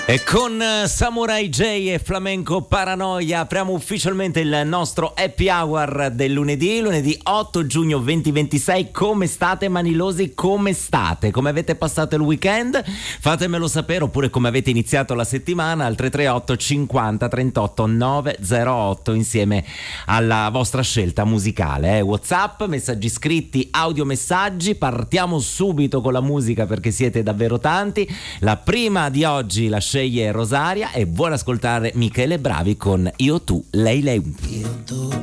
E con Samurai J e Flamenco Paranoia apriamo ufficialmente il nostro happy hour del lunedì 8 giugno 2026. Come state manilosi? Come state? Come avete passato il weekend? Fatemelo sapere, oppure come avete iniziato la settimana al 338 50 38 908 insieme alla vostra scelta musicale. WhatsApp, messaggi scritti, audiomessaggi. Partiamo subito con la musica perché siete davvero tanti. La prima di oggi la sceglie Rosaria e vuole ascoltare Michele Bravi con Io tu, lei lei. Io tu